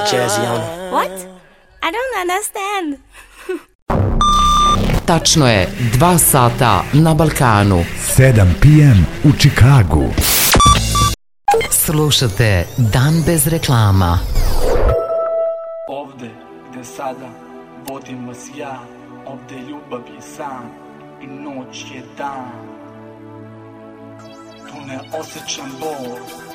Jazzy on it. What? I don't understand. Tačno je 2 sata na Balkanu. 7 p.m. u Čikagu. Slušate Dan bez reklama. Ovde gde sada vodim vas ja, ovde ljubav je san i noć je dan. Tu ne osjećam bol,